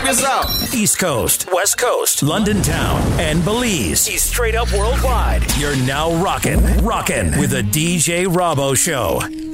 Check this out. East Coast, West Coast, London Town, and Belize. He's straight up worldwide. You're now rockin' with the DJ Robbo Show.